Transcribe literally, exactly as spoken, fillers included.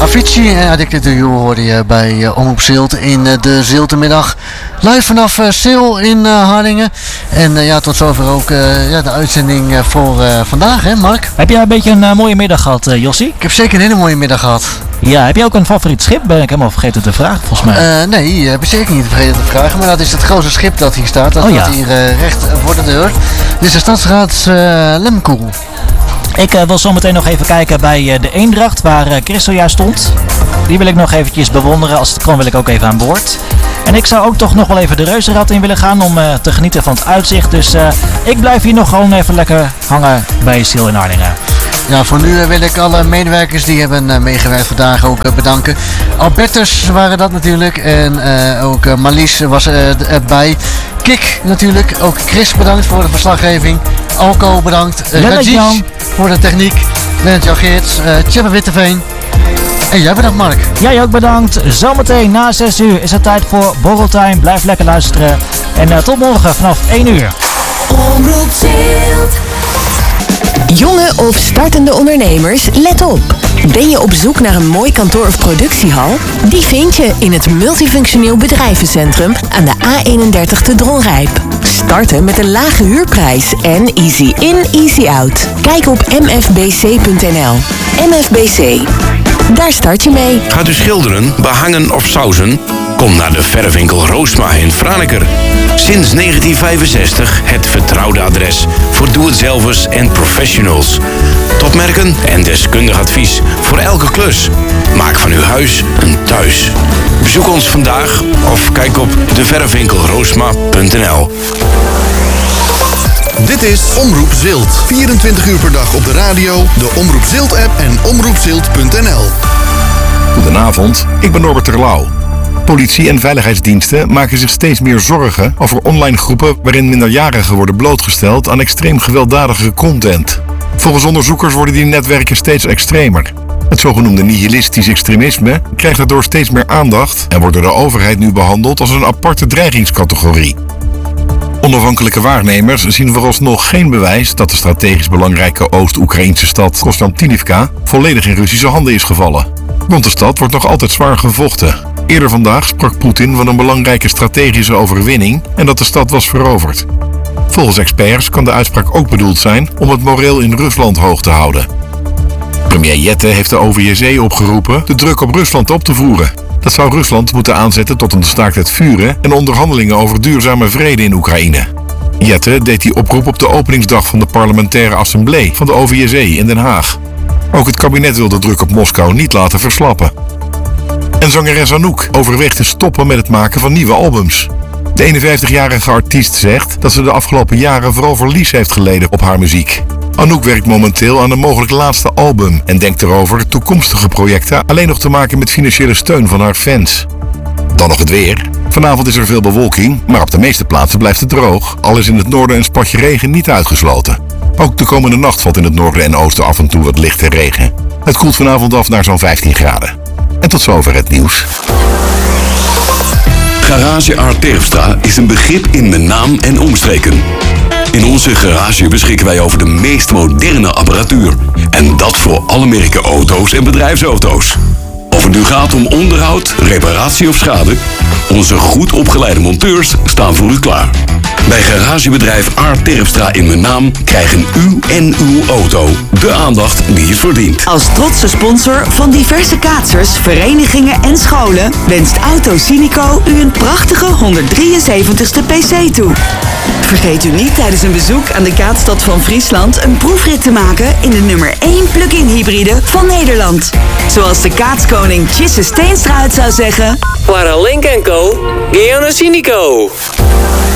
Avicii en Addicted to You hoorde je bij uh, Omroep Zilt in uh, de Ziltemiddag. Live vanaf uh, Sil in uh, Harlingen. En uh, ja, tot zover ook uh, ja, de uitzending uh, voor uh, vandaag, hè Mark? Heb jij een beetje een uh, mooie middag gehad, uh, Jossie? Ik heb zeker een hele mooie middag gehad. Ja, heb je ook een favoriet schip? Ben ik helemaal vergeten te vragen, volgens mij. Uh, nee, heb ik zeker niet vergeten te vragen. Maar dat is het grootste schip dat hier staat. Dat oh, staat ja. hier uh, recht voor de deur. Dit is de Stadsraad uh, Lemkoel. Ik uh, wil zo meteen nog even kijken bij uh, de Eendracht, waar uh, Christel juist stond. Die wil ik nog eventjes bewonderen. Als het kan wil ik ook even aan boord. En ik zou ook toch nog wel even de Reuzenrad in willen gaan om uh, te genieten van het uitzicht. Dus uh, ik blijf hier nog gewoon even lekker hangen bij Sil in Harlingen. Ja, voor nu uh, wil ik alle medewerkers die hebben uh, meegewerkt vandaag ook uh, bedanken. Albertus waren dat natuurlijk. En uh, ook uh, Marlies was uh, erbij. Kik natuurlijk. Ook Chris bedankt voor de verslaggeving. Alco bedankt. Uh, Rajish voor de techniek. Lennart-Jan Geerts. Uh, Tjebbe Witteveen. En jij bedankt, Mark. Jij ook bedankt. Zometeen na zes uur is het tijd voor Borreltime. Blijf lekker luisteren. En uh, tot morgen vanaf één uur. Omroep Zilt. Jonge of startende ondernemers, let op. Ben je op zoek naar een mooi kantoor of productiehal? Die vind je in het Multifunctioneel Bedrijvencentrum aan de A eenendertig te Dronrijp. Starten met een lage huurprijs en easy in, easy out. Kijk op m f b c punt n l. M F B C. Daar start je mee. Gaat u schilderen, behangen of sausen? Kom naar de verfwinkel Roosma in Franeker. Sinds negentien vijfenzestig het vertrouwde adres voor doe-het-zelvers en professionals. Topmerken en deskundig advies voor elke klus. Maak van uw huis een thuis. Bezoek ons vandaag of kijk op de verfwinkel roosma punt n l. Dit is Omroep Zilt. vierentwintig uur per dag op de radio, de Omroep Zilt app en omroep zilt punt n l. Goedenavond, ik ben Norbert Terlouw. Politie en veiligheidsdiensten maken zich steeds meer zorgen over online groepen waarin minderjarigen worden blootgesteld aan extreem gewelddadige content. Volgens onderzoekers worden die netwerken steeds extremer. Het zogenoemde nihilistisch extremisme krijgt daardoor steeds meer aandacht en wordt door de overheid nu behandeld als een aparte dreigingscategorie. Onafhankelijke waarnemers zien vooralsnog geen bewijs dat de strategisch belangrijke Oost-Oekraïnse stad Konstantinivka volledig in Russische handen is gevallen. Rond de stad wordt nog altijd zwaar gevochten. Eerder vandaag sprak Poetin van een belangrijke strategische overwinning en dat de stad was veroverd. Volgens experts kan de uitspraak ook bedoeld zijn om het moreel in Rusland hoog te houden. Premier Jette heeft de O V S E opgeroepen de druk op Rusland op te voeren. Dat zou Rusland moeten aanzetten tot een staakt het vuren en onderhandelingen over duurzame vrede in Oekraïne. Jette deed die oproep op de openingsdag van de parlementaire assemblee van de O V S E in Den Haag. Ook het kabinet wil de druk op Moskou niet laten verslappen. En zangeres Anouk overweegt te stoppen met het maken van nieuwe albums. De eenenvijftigjarige artiest zegt dat ze de afgelopen jaren vooral verlies heeft geleden op haar muziek. Anouk werkt momenteel aan een mogelijk laatste album en denkt erover toekomstige projecten alleen nog te maken met financiële steun van haar fans. Dan nog het weer. Vanavond is er veel bewolking, maar op de meeste plaatsen blijft het droog, al is in het noorden een spatje regen niet uitgesloten. Ook de komende nacht valt in het noorden en oosten af en toe wat lichte regen. Het koelt vanavond af naar zo'n vijftien graden. En tot zover het nieuws. Garage Art Terpstra is een begrip in mijn naam en omstreken. In onze garage beschikken wij over de meest moderne apparatuur. En dat voor alle merken auto's en bedrijfsauto's. Of het nu gaat om onderhoud, reparatie of schade, onze goed opgeleide monteurs staan voor u klaar. Bij garagebedrijf Art Terpstra in mijn naam krijgen u en uw auto de aandacht die het verdient. Als trotse sponsor van diverse kaatsers, verenigingen en scholen wenst Auto Cynico u een prachtige honderddrieënzeventigste P C toe. Vergeet u niet tijdens een bezoek aan de kaatstad van Friesland een proefrit te maken in de nummer één plug-in hybride van Nederland. Zoals de kaatskoning Tjisse Steenstra het zou zeggen: Para Link en Co, Geo Cynico.